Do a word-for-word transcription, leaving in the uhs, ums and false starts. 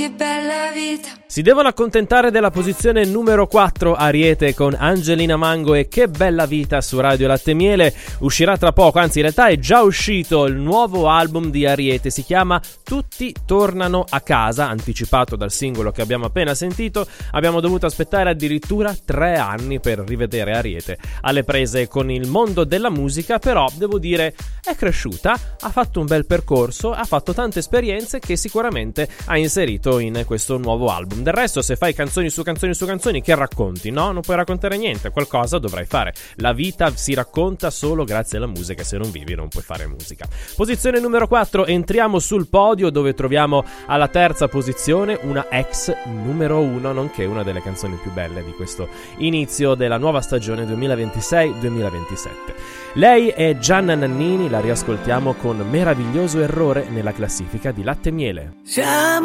che bella vita. Si devono accontentare della posizione numero quattro Ariete con Angelina Mango e Che bella vita su Radio Latte Miele. Uscirà tra poco, anzi in realtà è già uscito il nuovo album di Ariete, si chiama Tutti tornano a casa, anticipato dal singolo che abbiamo appena sentito. Abbiamo dovuto aspettare addirittura tre anni per rivedere Ariete alle prese con il mondo della musica, però devo dire è cresciuta, ha fatto un bel percorso, ha fatto tante esperienze che sicuramente ha inserito in questo nuovo album. Del resto, se fai canzoni su canzoni su canzoni, che racconti? No, non puoi raccontare niente, qualcosa dovrai fare. La vita si racconta solo grazie alla musica, se non vivi non puoi fare musica. Posizione numero quattro, entriamo sul podio dove troviamo alla terza posizione una ex numero uno, nonché una delle canzoni più belle di questo inizio della nuova stagione duemilaventisei duemilaventisette. Lei è Gianna Nannini, la riascoltiamo con Meraviglioso errore nella classifica di Latte Miele. Siamo